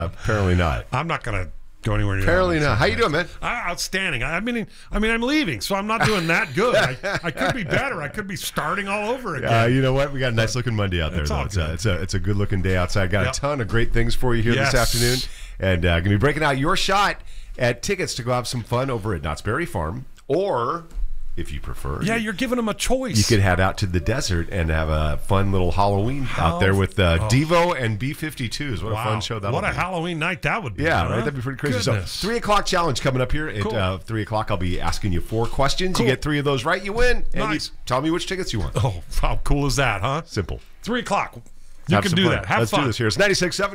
Apparently not. I'm not going to go anywhere near Apparently that. not. How you doing, man? Outstanding. I mean, I'm leaving, so I'm not doing that good. I could be better. I could be starting all over again. You know what? We got a nice looking Monday out there, though. It's a good looking day outside. Got a ton of great things for you here this afternoon, and going to be breaking out your shot at tickets to go have some fun over at Knott's Berry Farm, or if you prefer, you're giving them a choice. You could head out to the desert and have a fun little Halloween out there with Devo and B-52s. What a fun show that would be. What a Halloween night that would be. Yeah, right? That'd be pretty crazy. Goodness. So 3 o'clock challenge coming up here. At 3 o'clock, I'll be asking you 4 questions. Cool. You get 3 of those right, you win. And you tell me which tickets you want. Oh, how cool is that, huh? Simple. 3 o'clock. You can do that. Have fun. Let's do this here. It's 96.7.